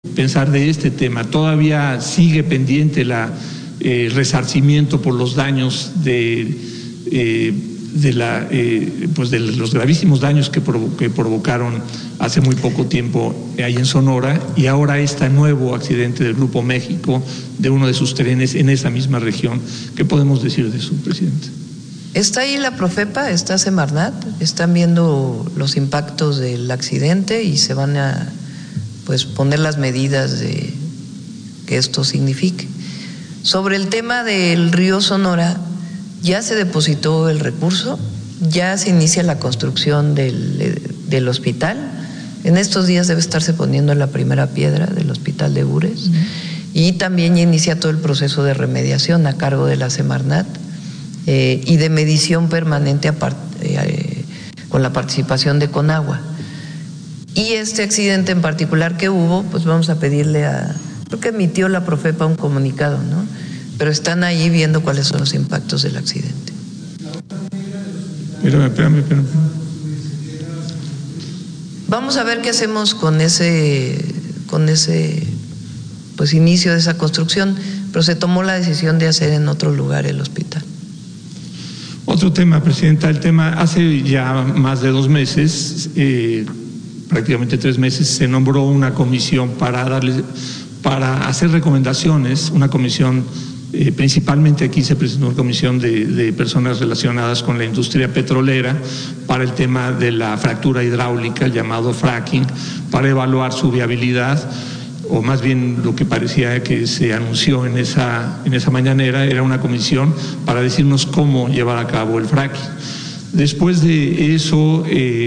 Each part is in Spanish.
pensar de este tema. Todavía sigue pendiente el resarcimiento por los daños de los gravísimos daños que provocaron hace muy poco tiempo ahí en Sonora, y ahora este nuevo accidente del Grupo México de uno de sus trenes en esa misma región. ¿Qué podemos decir de eso, presidente? Está ahí la Profepa, está Semarnat, están viendo los impactos del accidente y se van a poner las medidas de que esto signifique. Sobre el tema del río Sonora, ya se depositó el recurso, ya se inicia la construcción del hospital. En estos días debe estarse poniendo la primera piedra del hospital de Bures, y también ya inicia todo el proceso de remediación a cargo de la Semarnat y de medición permanente con la participación de Conagua. Y este accidente en particular que hubo, pues vamos a pedirle creo que emitió la Profepa un comunicado, ¿no? Pero están ahí viendo cuáles son los impactos del accidente. Espérame. Vamos a ver qué hacemos con ese inicio de esa construcción, pero se tomó la decisión de hacer en otro lugar el hospital. Otro tema, presidenta, hace ya más de 2 meses, prácticamente 3 meses, se nombró una comisión para hacer recomendaciones, una comisión, principalmente aquí se presentó una comisión de personas relacionadas con la industria petrolera para el tema de la fractura hidráulica, el llamado fracking, para evaluar su viabilidad, o más bien lo que parecía que se anunció en esa mañanera era una comisión para decirnos cómo llevar a cabo el fracking. Después de eso,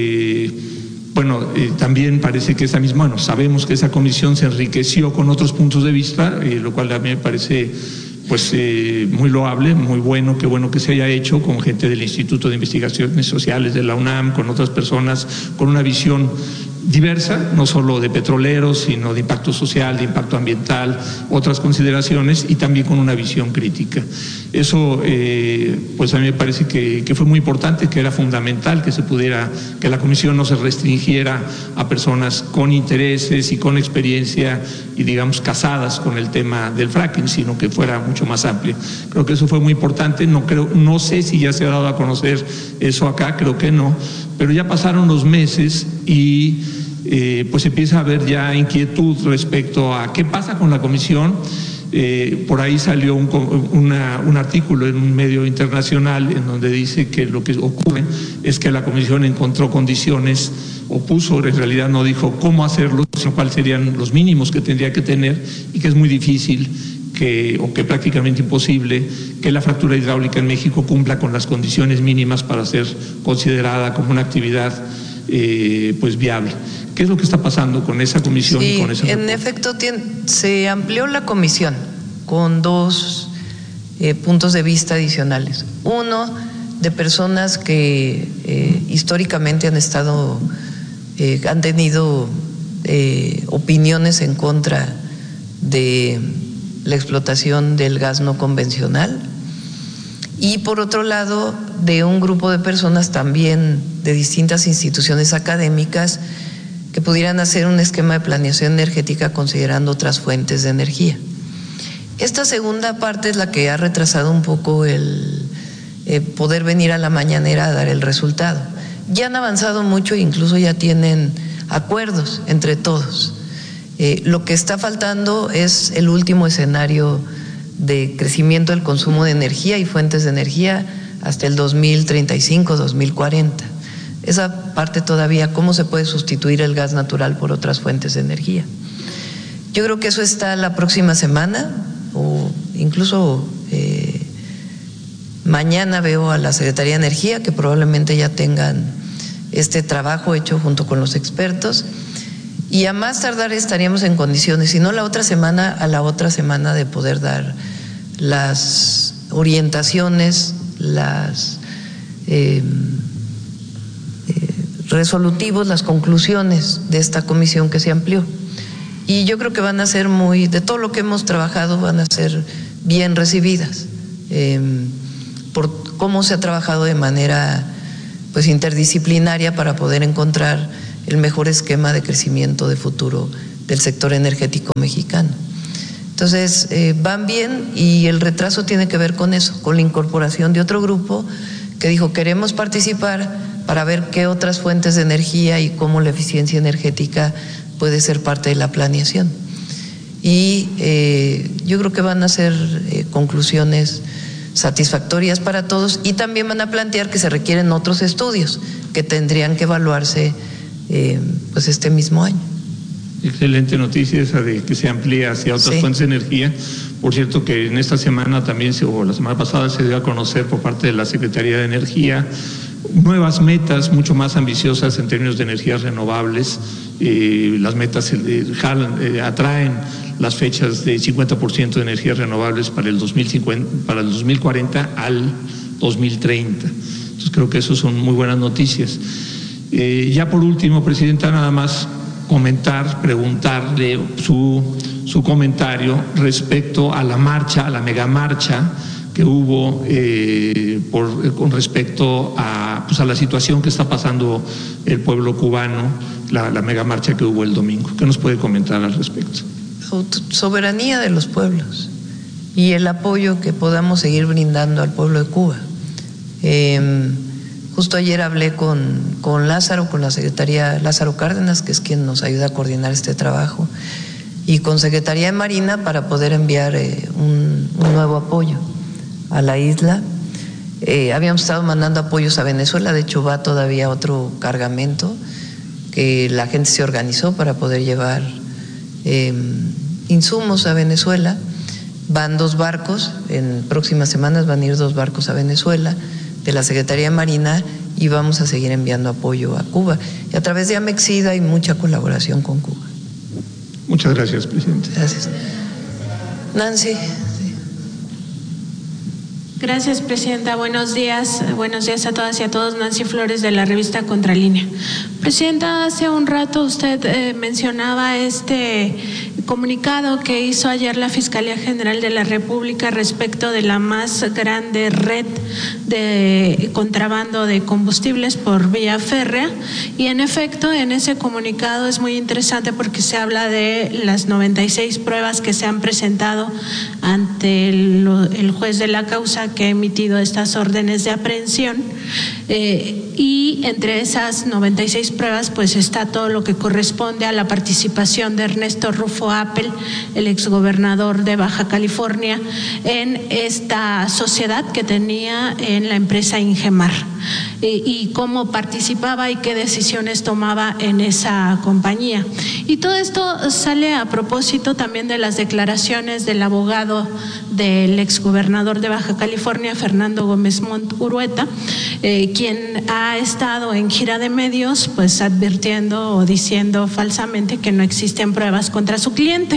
también parece que sabemos que esa comisión se enriqueció con otros puntos de vista, lo cual a mí me parece muy loable, muy bueno, qué bueno que se haya hecho con gente del Instituto de Investigaciones Sociales de la UNAM, con otras personas con una visión diversa, no solo de petroleros, sino de impacto social, de impacto ambiental, otras consideraciones, y también con una visión crítica. Eso, a mí me parece que fue muy importante, que era fundamental que la comisión no se restringiera a personas con intereses y con experiencia y, digamos, casadas con el tema del fracking, sino que fuera mucho más amplia. Creo que eso fue muy importante. No sé si ya se ha dado a conocer eso acá, creo que no, pero ya pasaron los meses y empieza a haber ya inquietud respecto a qué pasa con la comisión. Por ahí salió un artículo en un medio internacional en donde dice que lo que ocurre es que la comisión encontró condiciones, o puso, en realidad no dijo cómo hacerlo, sino cuáles serían los mínimos que tendría que tener, y que es muy difícil o que prácticamente imposible que la fractura hidráulica en México cumpla con las condiciones mínimas para ser considerada como una actividad viable. ¿Qué es lo que está pasando con esa comisión? Sí, y con ese en efecto se amplió la comisión con 2 puntos de vista adicionales. Uno, de personas que históricamente han tenido opiniones en contra de la explotación del gas no convencional, y por otro lado de un grupo de personas también de distintas instituciones académicas que pudieran hacer un esquema de planeación energética considerando otras fuentes de energía. Esta segunda parte es la que ha retrasado un poco el poder venir a la mañanera a dar el resultado. Ya han avanzado mucho e incluso ya tienen acuerdos entre todos. Lo que está faltando es el último escenario de crecimiento del consumo de energía y fuentes de energía hasta el 2035, 2040. Esa parte todavía, cómo se puede sustituir el gas natural por otras fuentes de energía. Yo creo que eso está la próxima semana, o incluso mañana veo a la Secretaría de Energía, que probablemente ya tengan este trabajo hecho junto con los expertos, y a más tardar estaríamos en condiciones, si no a la otra semana de poder dar las orientaciones, las resolutivos, las conclusiones de esta comisión que se amplió. Y yo creo que van a ser de todo lo que hemos trabajado, van a ser bien recibidas, por cómo se ha trabajado de manera interdisciplinaria para poder encontrar el mejor esquema de crecimiento de futuro del sector energético mexicano. Entonces, van bien y el retraso tiene que ver con eso, con la incorporación de otro grupo que dijo queremos participar para ver qué otras fuentes de energía y cómo la eficiencia energética puede ser parte de la planeación. Y yo creo que van a ser conclusiones satisfactorias para todos y también van a plantear que se requieren otros estudios que tendrían que evaluarse pues este mismo año. Excelente noticia esa de que se amplía hacia otras fuentes de energía. Por cierto que en esta semana también, o la semana pasada, se dio a conocer por parte de la Secretaría de Energía nuevas metas mucho más ambiciosas en términos de energías renovables. Las metas atraen las fechas de 50% de energías renovables para el 2040 al 2030. Entonces creo que eso son muy buenas noticias. Ya por último, Presidenta, nada más preguntarle su comentario respecto a la marcha, a la megamarcha que hubo con respecto a la situación que está pasando el pueblo cubano, la megamarcha que hubo el domingo. ¿Qué nos puede comentar al respecto? Soberanía de los pueblos y el apoyo que podamos seguir brindando al pueblo de Cuba. Justo ayer hablé con Lázaro, con la Secretaría Lázaro Cárdenas, que es quien nos ayuda a coordinar este trabajo, y con Secretaría de Marina para poder enviar un nuevo apoyo a la isla. Habíamos estado mandando apoyos a Venezuela, de hecho va todavía otro cargamento que la gente se organizó para poder llevar insumos a Venezuela. Van 2 barcos, en próximas semanas van a ir 2 barcos a Venezuela de la Secretaría de Marina y vamos a seguir enviando apoyo a Cuba. Y a través de Amexida hay mucha colaboración con Cuba. Muchas gracias, Presidente. Gracias. Nancy. Gracias, Presidenta. Buenos días a todas y a todos. Nancy Flores, de la revista Contralínea. Presidenta, hace un rato usted mencionaba este comunicado que hizo ayer la Fiscalía General de la República respecto de la más grande red de contrabando de combustibles por vía férrea, y en efecto en ese comunicado es muy interesante porque se habla de las 96 pruebas que se han presentado ante el juez de la causa que ha emitido estas órdenes de aprehensión, y entre esas 96 pruebas pues está todo lo que corresponde a la participación de Ernesto Rufo Appel, el exgobernador de Baja California, en esta sociedad que tenía en la empresa Ingemar, y cómo participaba y qué decisiones tomaba en esa compañía. Y todo esto sale a propósito también de las declaraciones del abogado del exgobernador de Baja California, Fernando Gómez Montt Urueta, quien ha estado en gira de medios pues advirtiendo o diciendo falsamente que no existen pruebas contra su cliente.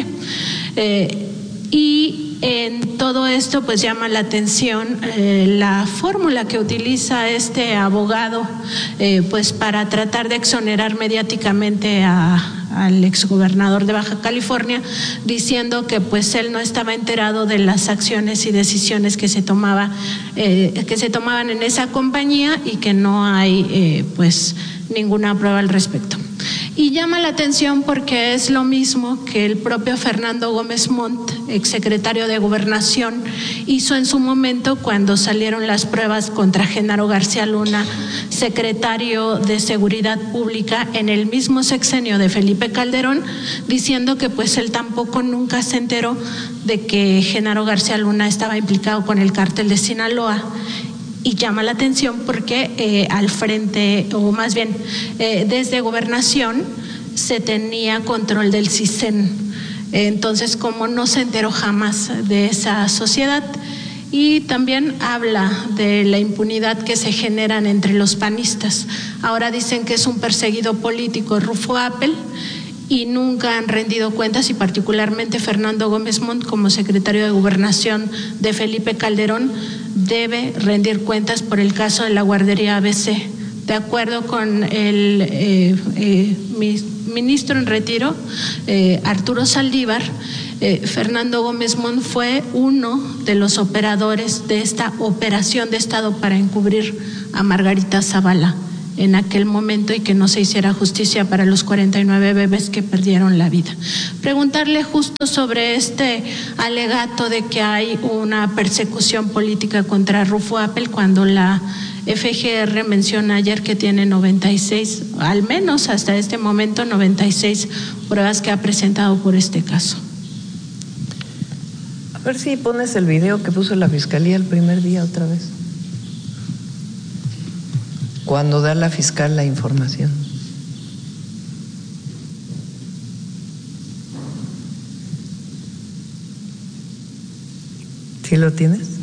Y en todo esto pues llama la atención la fórmula que utiliza este abogado pues para tratar de exonerar mediáticamente al exgobernador de Baja California, diciendo que pues él no estaba enterado de las acciones y decisiones que se tomaban en esa compañía y que no hay pues ninguna prueba al respecto. Y llama la atención porque es lo mismo que el propio Fernando Gómez Montt, exsecretario de Gobernación, hizo en su momento cuando salieron las pruebas contra Genaro García Luna, secretario de Seguridad Pública en el mismo sexenio de Felipe Calderón, diciendo que pues él tampoco nunca se enteró de que Genaro García Luna estaba implicado con el cártel de Sinaloa. Y llama la atención porque al frente, o más bien desde Gobernación, se tenía control del CISEN. Entonces, como no se enteró jamás de esa sociedad. Y también habla de la impunidad que se generan entre los panistas. Ahora dicen que es un perseguido político Rufo Appel, y nunca han rendido cuentas, y particularmente Fernando Gómez Montt, como secretario de Gobernación de Felipe Calderón, debe rendir cuentas por el caso de la guardería ABC. De acuerdo con el ministro en retiro, Arturo Saldívar, Fernando Gómez Montt fue uno de los operadores de esta operación de Estado para encubrir a Margarita Zavala en aquel momento y que no se hiciera justicia para los 49 bebés que perdieron la vida. Preguntarle justo sobre este alegato de que hay una persecución política contra Rufo Appel cuando la FGR menciona ayer que tiene 96, al menos hasta este momento 96 pruebas que ha presentado por este caso. A ver si pones el video que puso la Fiscalía el primer día otra vez, cuando da la fiscal la información. ¿Sí lo tienes?